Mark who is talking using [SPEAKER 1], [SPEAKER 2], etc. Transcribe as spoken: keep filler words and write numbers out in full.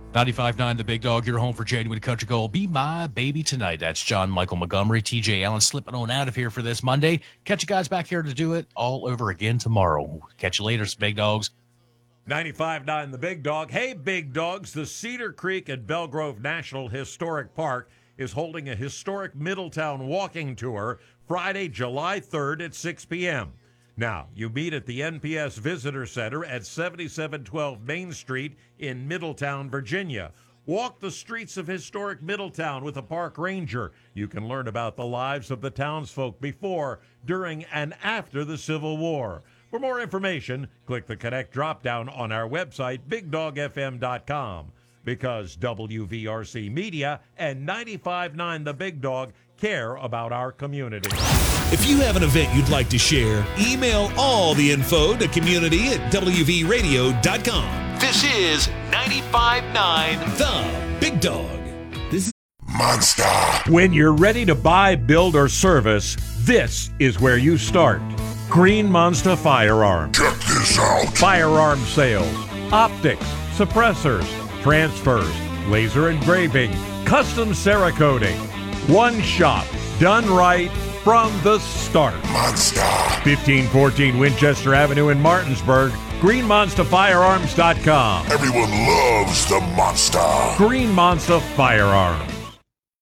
[SPEAKER 1] ninety-five point nine The Big Dog, your home for genuine country gold. Be my baby tonight. That's John Michael Montgomery, T J Allen, slipping on out of here for this Monday. Catch you guys back here to do it all over again tomorrow. Catch you later, Big Dogs.
[SPEAKER 2] ninety-five point nine The Big Dog. Hey, Big Dogs, the Cedar Creek and Belgrove National Historic Park is holding a historic Middletown walking tour Friday, July third at six p.m. Now, you meet at the N P S Visitor Center at seventy-seven twelve Main Street in Middletown, Virginia. Walk the streets of historic Middletown with a park ranger. You can learn about the lives of the townsfolk before, during, and after the Civil War. For more information, click the Connect drop-down on our website, big dog f m dot com. Because W V R C Media and ninety-five point nine The Big Dog care about our community.
[SPEAKER 3] If you have an event you'd like to share, email all the info to community at w v radio dot com. This is ninety-five point nine The Big Dog. This is
[SPEAKER 4] Monster.
[SPEAKER 2] When you're ready to buy, build, or service, this is where you start. Green Monster Firearms.
[SPEAKER 4] Check this out.
[SPEAKER 2] Firearm sales, optics, suppressors, transfers, laser engraving, custom Cerakoting. One shop, done right from the start.
[SPEAKER 4] Monster.
[SPEAKER 2] fifteen fourteen Winchester Avenue in Martinsburg, green monster firearms dot com.
[SPEAKER 4] Everyone loves the monster.
[SPEAKER 2] Green Monster Firearms.